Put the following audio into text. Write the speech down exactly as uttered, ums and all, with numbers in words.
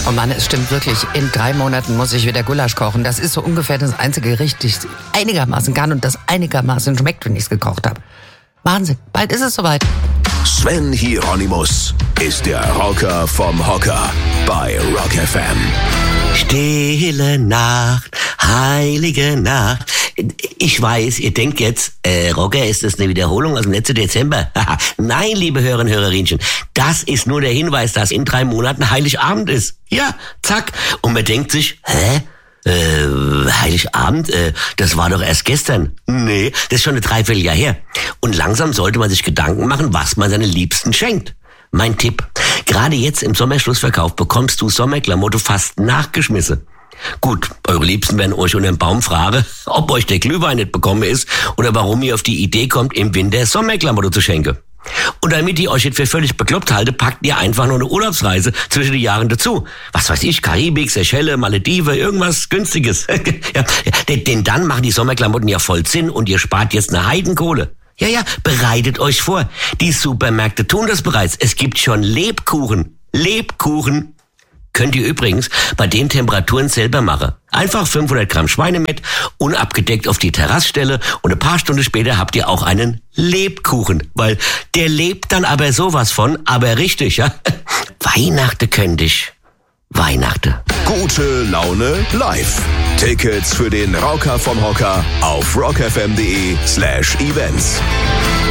Oh Mann, es stimmt wirklich. In drei Monaten muss ich wieder Gulasch kochen. Das ist so ungefähr das einzige Gericht, das ich einigermaßen kann und das einigermaßen schmeckt, wenn ich es gekocht habe. Wahnsinn, bald ist es soweit. Sven Hieronymus ist der Rocker vom Hocker bei Rock F M. Stille Nacht, heilige Nacht. Ich weiß, ihr denkt jetzt, äh, Rocker, ist das eine Wiederholung aus dem letzten Dezember? Nein, liebe Hörerinnen und Hörerinchen, das ist nur der Hinweis, dass in drei Monaten Heiligabend ist. Ja, zack. Und man denkt sich, hä? Äh, Heiligabend? Äh, das war doch erst gestern. Nee, das ist schon ein Dreivierteljahr her. Und langsam sollte man sich Gedanken machen, was man seinen Liebsten schenkt. Mein Tipp, gerade jetzt im Sommerschlussverkauf bekommst du Sommerklamotte fast nachgeschmissen. Gut, eure Liebsten werden euch unter dem Baum fragen, ob euch der Glühwein nicht bekommen ist oder warum ihr auf die Idee kommt, im Winter Sommerklamotte zu schenken. Und damit ihr euch nicht für völlig bekloppt haltet, packt ihr einfach nur eine Urlaubsreise zwischen den Jahren dazu. Was weiß ich, Karibik, Seychellen, Malediven, irgendwas Günstiges. Ja, denn dann machen die Sommerklamotten ja voll Sinn und ihr spart jetzt eine Heidenkohle. Ja, ja, bereitet euch vor. Die Supermärkte tun das bereits. Es gibt schon Lebkuchen. Lebkuchen. Könnt ihr übrigens bei den Temperaturen selber machen. Einfach fünfhundert Gramm Schweinemett, unabgedeckt auf die Terrasse stellen und ein paar Stunden später habt ihr auch einen Lebkuchen. Weil der lebt dann aber sowas von, aber richtig, ja. Weihnachten könnte ich. Weihnachten. Gute Laune live. Tickets für den Rocker vom Hocker auf rockfm.de slash events.